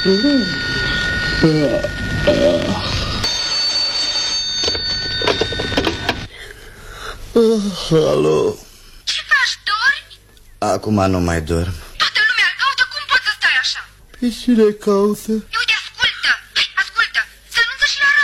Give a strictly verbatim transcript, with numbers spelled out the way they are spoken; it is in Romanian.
Alo. Ce faci, dormi? Acum nu mai dorm. Toată lumea caută, cum poți să stai așa? Pe cine caută? Eu